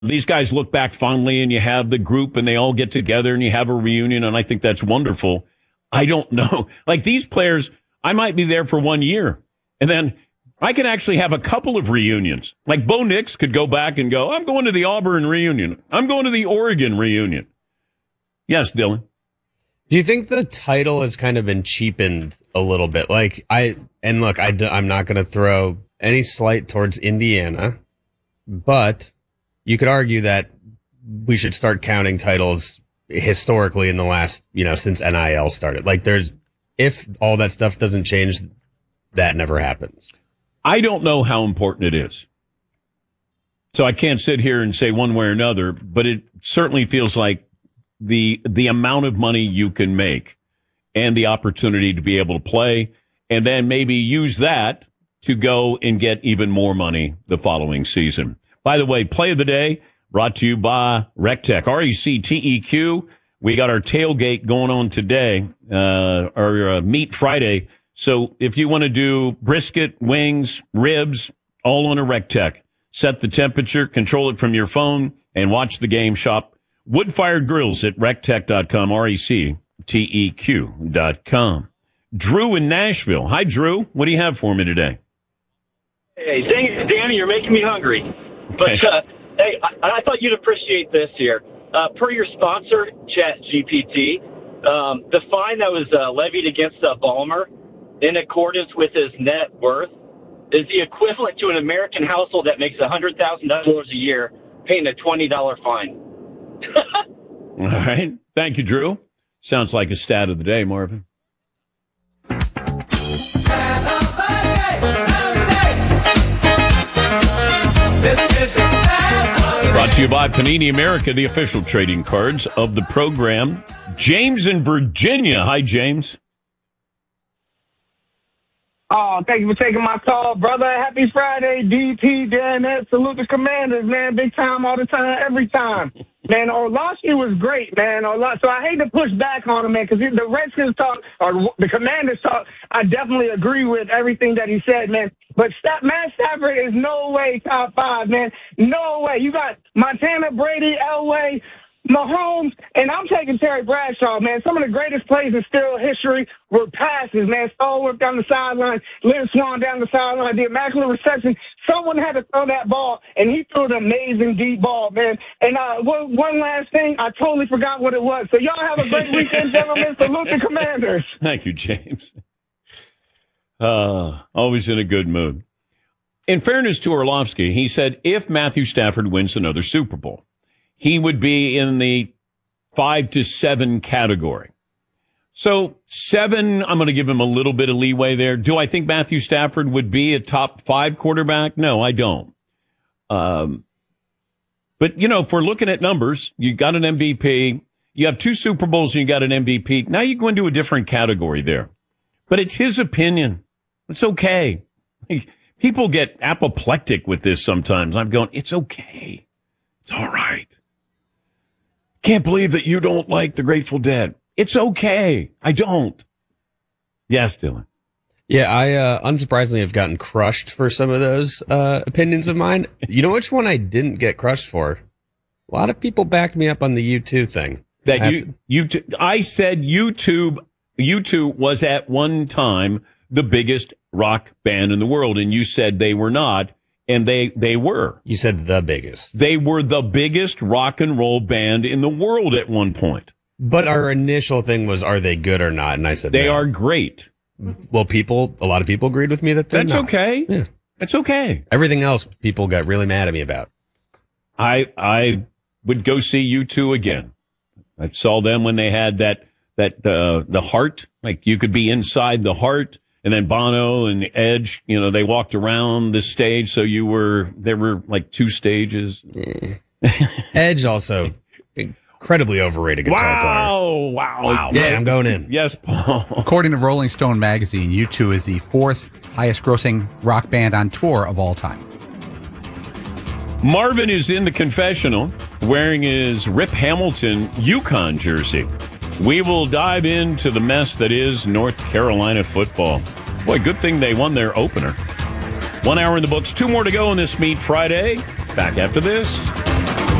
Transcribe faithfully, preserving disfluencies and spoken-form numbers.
these guys look back fondly, and you have the group, and they all get together, and you have a reunion, and I think that's wonderful. I don't know. Like, these players, I might be there for one year, and then I can actually have a couple of reunions. Like, Bo Nix could go back and go, I'm going to the Auburn reunion. I'm going to the Oregon reunion. Yes, Dylan. Do you think the title has kind of been cheapened a little bit? Like, I, and look, I, I'm not going to throw any slight towards Indiana, but you could argue that we should start counting titles historically in the last, you know, since N I L started. Like, there's, if all that stuff doesn't change, that never happens. I don't know how important it is. So I can't sit here and say one way or another, but it certainly feels like the the amount of money you can make and the opportunity to be able to play, and then maybe use that to go and get even more money the following season. By the way, play of the day brought to you by RecTech, R E C T E Q. We got our tailgate going on today, uh, our uh, Meat Friday. So if you want to do brisket, wings, ribs, all on a RecTech, set the temperature, control it from your phone, and watch the game. Shop wood-fired grills at rectech dot com, R E C T E Q dot com. Drew in Nashville. Hi, Drew. What do you have for me today? Hey, thanks, Danny. You're making me hungry. Okay. But, uh, hey, I, I thought you'd appreciate this here. Uh, per your sponsor, ChatGPT, um, the fine that was uh, levied against uh, Ballmer, in accordance with his net worth, is the equivalent to an American household that makes one hundred thousand dollars a year paying a twenty dollars fine. All right. Thank you, Drew. Sounds like a stat of the day, Marvin. Brought to you by Panini America, the official trading cards of the program. James in Virginia. Hi, James. Oh, thank you for taking my call, brother. Happy Friday, D P, Dan, Ed. Salute the Commanders, man. Big time, all the time, every time. Man, Orlovsky was great, man. Orlo- so I hate to push back on him, man, because the Redskins talk, or the Commanders talk, I definitely agree with everything that he said, man. But St- Matt Stafford is no way top five, man. No way. You got Montana, Brady, Elway, Mahomes, and I'm taking Terry Bradshaw, man. Some of the greatest plays in still history were passes, man. Stallworth down the sideline, Lynn Swan down the sideline, the immaculate reception. Someone had to throw that ball, and he threw an amazing deep ball, man. And uh, one, one last thing, I totally forgot what it was. So y'all have a great weekend, gentlemen. Salute the Commanders. Thank you, James. Uh, always in a good mood. In fairness to Orlovsky, he said if Matthew Stafford wins another Super Bowl, he would be in the five to seven category. So seven, I'm going to give him a little bit of leeway there. Do I think Matthew Stafford would be a top five quarterback? No, I don't. Um, but, you know, if we're looking at numbers, you got an M V P, you have two Super Bowls and you got an M V P. Now you go into a different category there. But it's his opinion. It's okay. People get apoplectic with this sometimes. I'm going, it's okay. It's all right. Can't believe that you don't like the Grateful Dead. It's okay. I don't. Yes, Dylan. Yeah, I uh, unsurprisingly have gotten crushed for some of those uh, opinions of mine. You know which one I didn't get crushed for? A lot of people backed me up on the U two thing. That you, you, t- I said YouTube, U two was at one time the biggest rock band in the world, and you said they were not. And they, they were. You said the biggest. They were the biggest rock and roll band in the world at one point. But our initial thing was, are they good or not? And I said, they no. are great. Well, people, a lot of people agreed with me that they're That's not. okay. Yeah. That's okay. Everything else, people got really mad at me about. I, I would go see U two again. I saw them when they had that, that, uh, the heart, like you could be inside the heart. And then Bono and Edge, you know, they walked around the stage. So you were, there were like two stages. Yeah. Edge also incredibly overrated guitar wow, player. Wow. Wow. Yeah, I'm going in. Yes, Paul. According to Rolling Stone magazine, U two is the fourth highest grossing rock band on tour of all time. Marvin is in the confessional wearing his Rip Hamilton Yukon jersey. We will dive into the mess that is North Carolina football. Boy, good thing they won their opener. One hour in the books, two more to go on this Meat Friday. Back after this.